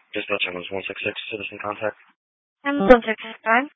Dispatch was 166, citizen contact. I'm 165.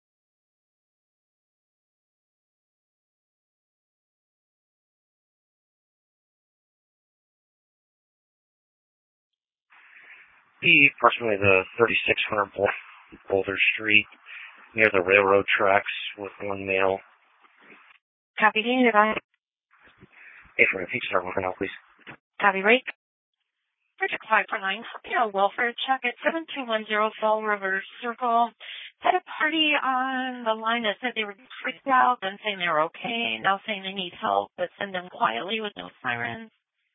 Be approximately the 3600 Boulder Street, near the railroad tracks with one male. Copy, can you advise? Hey, for a start working out, please. Copy, break. Project 549, welfare check at 7210 Fall River Circle. Had a party on the line that said they were freaked out, then saying they were okay, now saying they need help, but send them quietly with no sirens.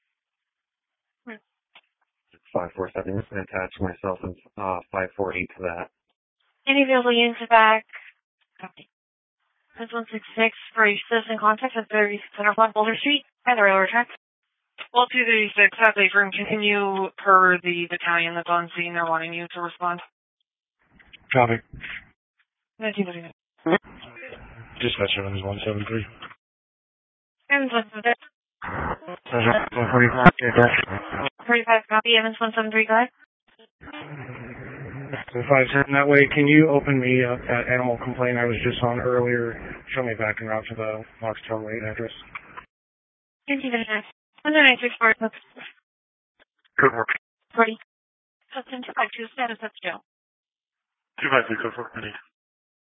547, and attach myself and 548 to that. Any available units back? Copy. That's 166 for a citizen contact at 3600 Boulder Street at the railroad tracks. Well, 236 has a firm continue per the battalion that's on scene. They're wanting you to respond. Copy. 1939. Dispatch is 173. Evans 173. 45 copy, Evans 173, go ahead. 510 that way. Can you open me up that animal complaint I was just on earlier? Show me back and route to the Foxtel rate address. 1939. 1964. Good work. 40. Custom 252 status, that's Joe. 253, good work, indeed.